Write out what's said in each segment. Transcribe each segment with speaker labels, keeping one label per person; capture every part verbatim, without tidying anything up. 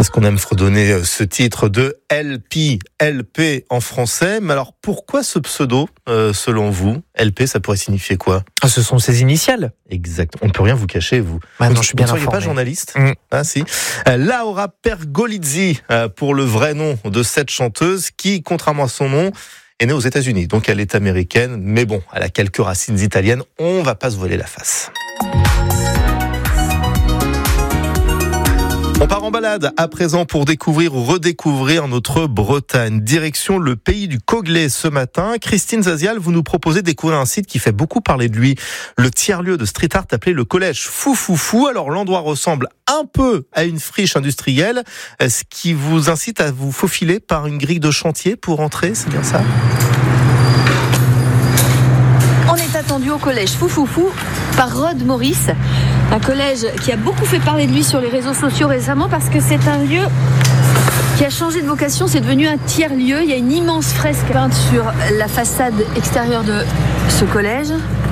Speaker 1: Parce qu'on aime fredonner ce titre de L P, L P en français. Mais alors, pourquoi ce pseudo, euh, selon vous? L P, ça pourrait signifier quoi?
Speaker 2: Ah, ce sont ses initiales.
Speaker 1: Exact. On ne peut rien vous cacher, vous.
Speaker 2: Bah
Speaker 1: vous
Speaker 2: non, je suis bien
Speaker 1: informé. Vous ne
Speaker 2: informé.
Speaker 1: seriez pas journaliste?
Speaker 2: Mmh.
Speaker 1: Ah si. Euh, Laura Pergolizzi, euh, pour le vrai nom de cette chanteuse, qui, contrairement à son nom, est née aux États-Unis. Donc elle est américaine, mais bon, elle a quelques racines italiennes. On va pas se voiler la face. On part en balade à présent pour découvrir ou redécouvrir notre Bretagne. Direction le pays du Coglais ce matin. Christine Zazial, vous nous proposez de découvrir un site qui fait beaucoup parler de lui. Le tiers-lieu de street art appelé le collège Foufoufou. Alors l'endroit ressemble un peu à une friche industrielle, ce qui vous incite à vous faufiler par une grille de chantier pour entrer, c'est bien ça?
Speaker 3: On est attendu au collège Foufoufou par Rod Maurice, un collège qui a beaucoup fait parler de lui sur les réseaux sociaux récemment parce que c'est un lieu qui a changé de vocation, c'est devenu un tiers-lieu. Il y a une immense fresque peinte sur la façade extérieure de ce collège.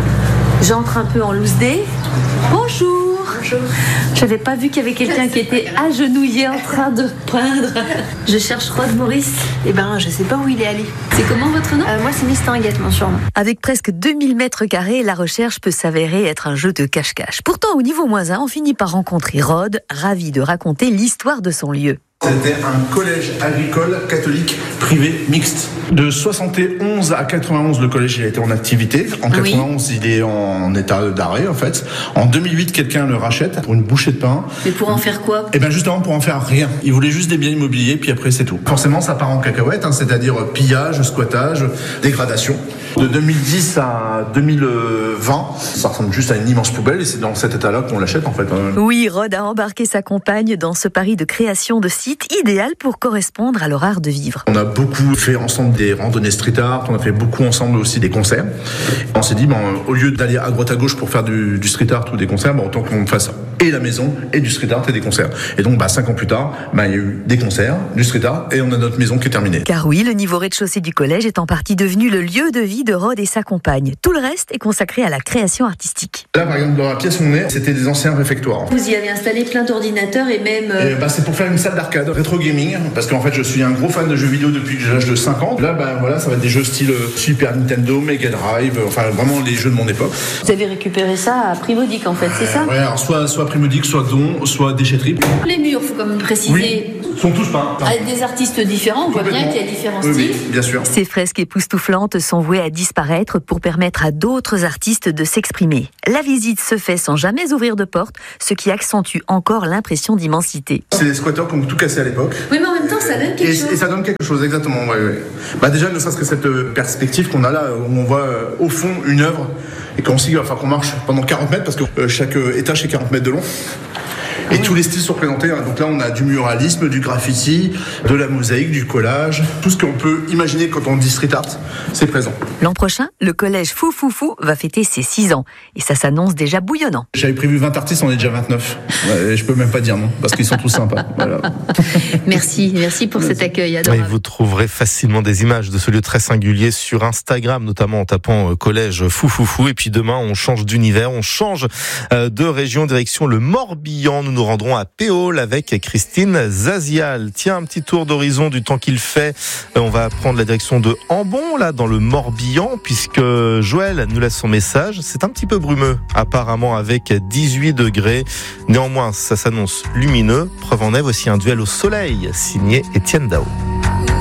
Speaker 3: J'entre un peu en loose day. Bonjour. Bonjour. J'avais pas vu qu'il y avait quelqu'un qui était agenouillé en train de peindre. Je cherche Rod Maurice.
Speaker 4: Eh ben, je sais pas où il est allé.
Speaker 3: C'est comment votre nom?
Speaker 4: euh, Moi, c'est Miss Tinguette, mon surnom.
Speaker 3: Avec presque deux mille mètres carrés, la recherche peut s'avérer être un jeu de cache-cache. Pourtant, au niveau moins un, on finit par rencontrer Rod, ravi de raconter l'histoire de son lieu.
Speaker 5: C'était un collège agricole catholique privé mixte. De soixante et onze à quatre-vingt-onze, le collège il a été en activité. En quatre-vingt-onze, oui. Il est en état d'arrêt en fait. En deux mille huit, quelqu'un le rachète pour une bouchée de pain.
Speaker 3: Mais pour en faire quoi?
Speaker 5: Eh bien justement pour en faire rien. Il voulait juste des biens immobiliers, puis après c'est tout. Forcément, ça part en cacahuète, hein, c'est-à-dire pillage, squattage, dégradation. De deux mille dix à deux mille vingt, ça ressemble juste à une immense poubelle et c'est dans cet état-là qu'on l'achète en fait.
Speaker 3: Oui, Rod a embarqué sa compagne dans ce pari de création de sites idéal pour correspondre à leur art de vivre.
Speaker 5: On a beaucoup fait ensemble des randonnées street art, on a fait beaucoup ensemble aussi des concerts. On s'est dit, bon, au lieu d'aller à droite à gauche pour faire du, du street art ou des concerts, bon, autant qu'on fasse et la maison et du street art et des concerts. Et donc, bah, cinq ans plus tard, bah, il y a eu des concerts, du street art et on a notre maison qui est terminée.
Speaker 3: Car oui, le niveau rez-de-chaussée du collège est en partie devenu le lieu de vie de Rod et sa compagne. Tout le reste est consacré à la création artistique.
Speaker 5: Là, par exemple, dans la pièce où on est, c'était des anciens réfectoires.
Speaker 3: Vous y avez installé plein d'ordinateurs et même...
Speaker 5: Euh... Et bah, c'est pour faire une salle d'arcade, rétro gaming, parce qu'en fait, je suis un gros fan de jeux vidéo depuis l'âge de cinq ans. Là, bah, voilà, ça va être des jeux style Super Nintendo, Mega Drive, enfin, vraiment les jeux de mon époque.
Speaker 3: Vous avez récupéré ça à prix modique, en fait, c'est ça?
Speaker 5: Ouais, alors soit, soit prix modique, soit don, soit déchetterie.
Speaker 3: Les murs, faut quand même préciser.
Speaker 5: Oui, sont tous peints.
Speaker 3: Avec des artistes différents, on voit bien qu'il y a différents
Speaker 5: oui,
Speaker 3: styles.
Speaker 5: Oui, bien sûr.
Speaker 3: Ces fresques époustouflantes sont vouées à disparaître pour permettre à d'autres artistes de s'exprimer. La visite se fait sans jamais ouvrir de porte, ce qui accentue encore l'impression d'immensité.
Speaker 5: C'est des squatteurs qui ont tout cassé à l'époque.
Speaker 3: Oui, mais en même temps, ça donne quelque
Speaker 5: et,
Speaker 3: chose.
Speaker 5: Et ça donne quelque chose, exactement. Ouais, ouais. Bah déjà, ne serait-ce que cette perspective qu'on a là, où on voit euh, au fond une œuvre, et qu'on sait, enfin, qu'on marche pendant quarante mètres, parce que euh, chaque euh, étage fait quarante mètres de long. Et oui. Tous les styles sont représentés. Hein. Donc là, on a du muralisme, du graffiti, de la mosaïque, du collage. Tout ce qu'on peut imaginer quand on dit street art, c'est présent.
Speaker 3: L'an prochain, le collège Foufoufou va fêter ses six ans. Et ça s'annonce déjà bouillonnant.
Speaker 5: J'avais prévu vingt artistes, on est déjà vingt-neuf. Ouais, je peux même pas dire non, parce qu'ils sont tous sympas. Voilà.
Speaker 3: Merci, merci pour cet accueil adorable.
Speaker 1: Et vous trouverez facilement des images de ce lieu très singulier sur Instagram, notamment en tapant collège Foufoufou. Et puis demain, on change d'univers, on change de région, direction le Morbihan. Nous nous rendrons à Péole avec Christine Zazial. Tiens, un petit tour d'horizon du temps qu'il fait. On va prendre la direction de Ambon, là, dans le Morbihan, puisque Joël nous laisse son message. C'est un petit peu brumeux, apparemment, avec dix-huit degrés. Néanmoins, ça s'annonce lumineux. Preuve en est, voici un duel au soleil, signé Étienne Dao.